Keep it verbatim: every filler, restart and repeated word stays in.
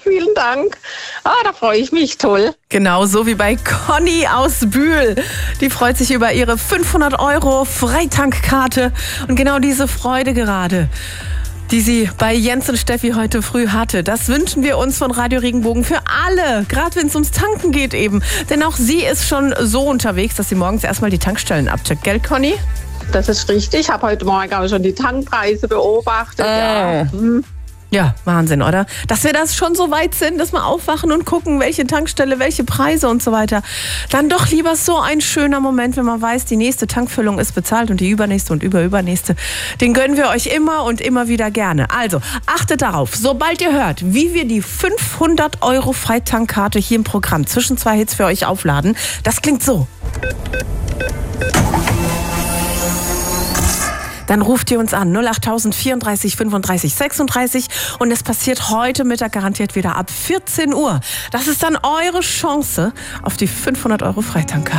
vielen Dank. Ah, da freue ich mich, toll. Genau, so wie bei Conny aus Bühl. Die freut sich über ihre fünfhundert Euro Freitankkarte. Und genau diese Freude gerade, die sie bei Jens und Steffi heute früh hatte. Das wünschen wir uns von Radio Regenbogen für alle, gerade wenn es ums Tanken geht eben. Denn auch sie ist schon so unterwegs, dass sie morgens erstmal die Tankstellen abcheckt. Gell, Conny? Das ist richtig. Ich habe heute Morgen auch schon die Tankpreise beobachtet. Äh. Ja. Hm. Ja, Wahnsinn, oder? Dass wir das schon so weit sind, dass wir aufwachen und gucken, welche Tankstelle, welche Preise und so weiter. Dann doch lieber so ein schöner Moment, wenn man weiß, die nächste Tankfüllung ist bezahlt und die übernächste und überübernächste. Den gönnen wir euch immer und immer wieder gerne. Also, achtet darauf, sobald ihr hört, wie wir die fünfhundert Euro Freitankkarte hier im Programm zwischen zwei Hits für euch aufladen. Das klingt so. Dann ruft ihr uns an null acht vierunddreißig fünfunddreißig sechsunddreißig und es passiert heute Mittag garantiert wieder ab vierzehn Uhr. Das ist dann eure Chance auf die fünfhundert Euro Freitankkarte.